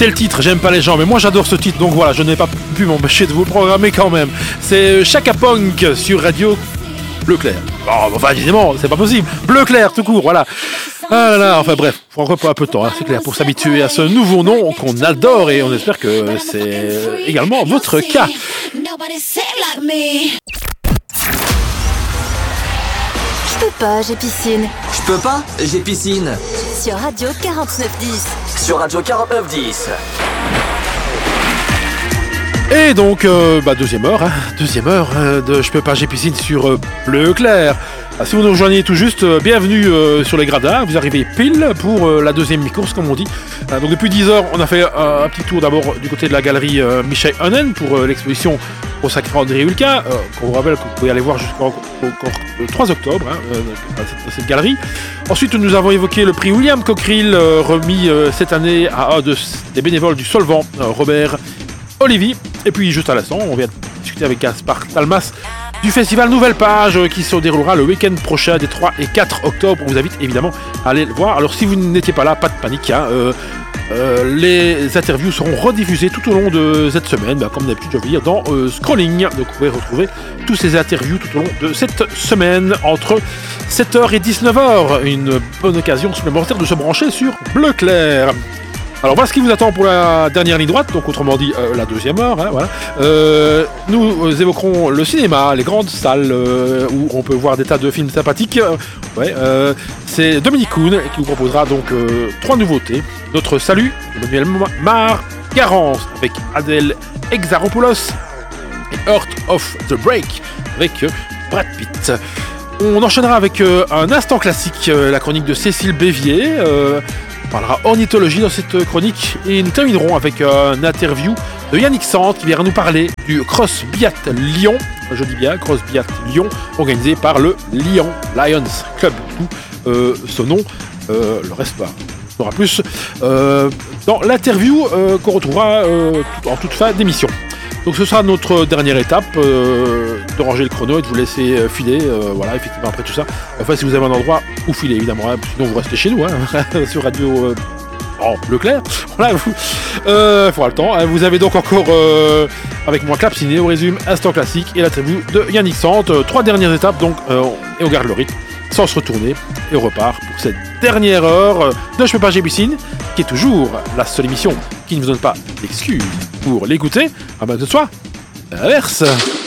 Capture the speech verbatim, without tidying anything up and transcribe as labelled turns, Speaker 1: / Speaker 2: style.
Speaker 1: c'est le titre, j'aime pas les gens, mais moi j'adore ce titre, donc voilà, je n'ai pas pu m'empêcher de vous le programmer quand même. C'est Chaka Punk sur Radio Bleu Clair. Oh, enfin, évidemment, c'est pas possible. Bleu Clair, tout court, voilà. Ah là là, enfin bref, faut encore pas un peu de temps, hein, c'est clair, pour s'habituer à ce nouveau nom qu'on adore et on espère que c'est également votre cas.
Speaker 2: Je peux pas, j'ai piscine.
Speaker 3: Je peux pas, j'ai piscine.
Speaker 2: Sur Radio quarante-neuf dix.
Speaker 3: Sur Radio quarante-neuf dix.
Speaker 1: Et donc, euh, bah, deuxième heure, hein, deuxième heure euh, de Je peux pas, j'ai piscine sur euh, Bleu Clair. Ah, si vous nous rejoignez tout juste, euh, bienvenue euh, sur les gradins. Vous arrivez pile pour euh, la deuxième mi-course, comme on dit. Euh, donc depuis dix heures, on a fait euh, un petit tour d'abord du côté de la galerie euh, Michel Honnen pour euh, l'exposition au Sacré André Hulka. Euh, on vous rappelle que vous pouvez aller voir jusqu'au le trois octobre, hein, euh, cette, cette galerie. Ensuite, nous avons évoqué le prix William Cockerill, euh, remis euh, cette année à un de, des bénévoles du Solvant, euh, Robert Olivier. Et puis juste à l'instant, on vient de discuter avec Gaspard Talmas du festival Nouvelle Page euh, qui se déroulera le week-end prochain des trois et quatre octobre. On vous invite évidemment à aller le voir. Alors si vous n'étiez pas là, pas de panique, hein, euh, euh, les interviews seront rediffusées tout au long de cette semaine, bah, comme d'habitude je veux dire, dans euh, Scrolling. Donc vous pouvez retrouver tous ces interviews tout au long de cette semaine entre sept heures et dix-neuf heures. Une bonne occasion supplémentaire de se brancher sur Bleu Clair. Alors voilà ce qui vous attend pour la dernière ligne droite, donc autrement dit euh, la deuxième heure. Hein, voilà. euh, nous euh, évoquerons le cinéma, les grandes salles euh, où on peut voir des tas de films sympathiques. Euh, ouais, euh, c'est Dominique Kuhn qui vous proposera donc euh, trois nouveautés. Notre Salut, Emmanuel Mar Garance avec Adèle Exarchopoulos et Heart of the Break avec euh, Brad Pitt. On enchaînera avec euh, un instant classique, euh, la chronique de Cécile Bévier. Euh, On parlera ornithologie dans cette chronique et nous terminerons avec une interview de Yannick Sante qui viendra nous parler du Cross Biat Lyon, je dis bien Cross Biat Lyon, organisé par le Lyon Lions Club, d'où euh, ce nom, euh, le reste pas. On aura plus euh, dans l'interview euh, qu'on retrouvera euh, tout, en toute fin d'émission. Donc ce sera notre dernière étape, euh, de ranger le chrono et de vous laisser euh, filer, euh, voilà, effectivement après tout ça. Enfin si vous avez un endroit où filer évidemment, hein, sinon vous restez chez nous, hein, sur Radio euh, oh, Bleu Clair. Voilà, vous, euh, faudra le temps. Hein. Vous avez donc encore euh, avec moi Clapsiné au résume, instant classique et l'interview de Yannick Sante. Euh, trois dernières étapes donc, euh, et on garde le rythme sans se retourner et on repart pour cette dernière heure de Je peux pas, j'ai piscine, qui est toujours la seule émission qui ne vous donne pas d'excuses pour l'écouter. Ah ben de soi, l'inverse.